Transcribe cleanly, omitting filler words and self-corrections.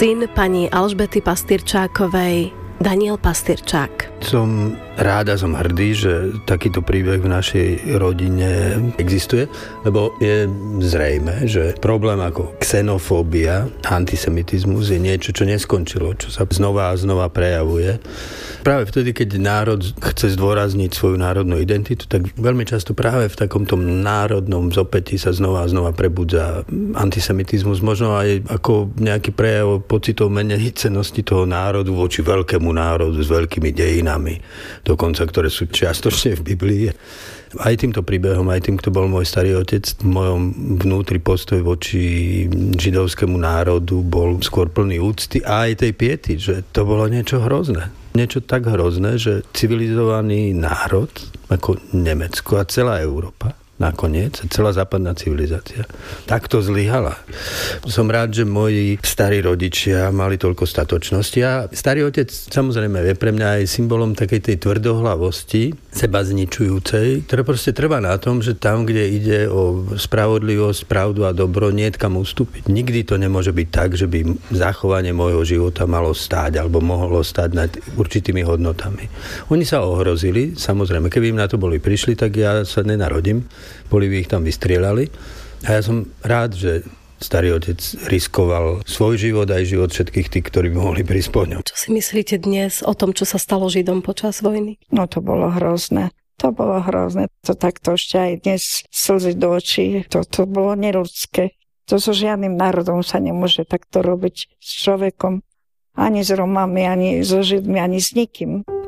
Syn pani Alžbety Pastýrčákovej, Daniel Pastýrčák. Som rád a som hrdý, že takýto príbeh v našej rodine existuje, lebo je zrejme, že problém ako xenofóbia, antisemitizmus je niečo, čo neskončilo, čo sa znova a znova prejavuje. Práve vtedy, keď národ chce zdôrazniť svoju národnú identitu, tak veľmi často práve v takomto národnom zopätí sa znova a znova prebudza antisemitizmus, možno aj ako nejaký prejav pocitov menenícenosti toho národu voči veľkému národu s veľkými dejinami, dokonca ktoré sú čiastočne v Biblii. Aj týmto príbehom, aj tým, kto bol môj starý otec, v mojom vnútri postoj voči židovskému národu bol skôr plný úcty a aj tej piety, že to bolo niečo hrozné. Niečo tak hrozné, že civilizovaný národ ako Nemecko a celá Európa nakoniec, celá západná civilizácia takto zlyhala. Som rád, že moji starí rodičia mali toľko statočnosti a starý otec samozrejme je pre mňa aj symbolom takej tej tvrdohlavosti, seba zničujúcej, ktorá proste trvá na tom, že tam, kde ide o spravodlivosť, pravdu a dobro, nie je kam ustúpiť. Nikdy to nemôže byť tak, že by zachovanie môjho života malo stáť alebo mohlo stáť nad určitými hodnotami. Oni sa ohrozili, samozrejme, keby im na to boli prišli, tak ja sa nenarodím. Boli by ich tam vystrieľali. A ja som rád, že starý otec riskoval svoj život aj život všetkých tých, ktorí by mohli prísť po ňom. Čo si myslíte dnes o tom, čo sa stalo Židom počas vojny? No to bolo hrozné. To bolo hrozné. To takto ešte aj dnes slzy do očí. To bolo neľudské. To so žiadnym národom sa nemôže takto robiť s človekom. Ani s Romami, ani so Židmi, ani s nikým.